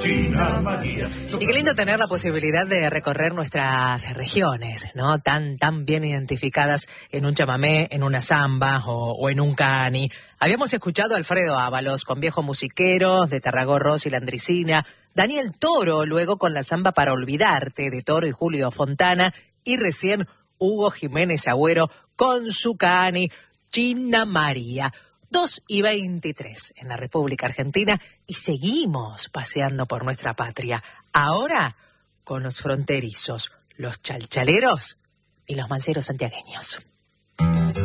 China María. Y qué lindo tener la posibilidad de recorrer nuestras regiones, ¿no? Tan bien identificadas en un chamamé, en una samba o en un cani. Habíamos escuchado a Alfredo Ábalos con Viejo Musiquero, de Tarragorros y Landricina, Daniel Toro, luego con la samba Para Olvidarte, de Toro y Julio Fontana, y recién Hugo Jiménez Agüero con su cani, China María. 2:23 en la República Argentina y seguimos paseando por nuestra patria. Ahora con los fronterizos, los chalchaleros y los manceros santiagueños.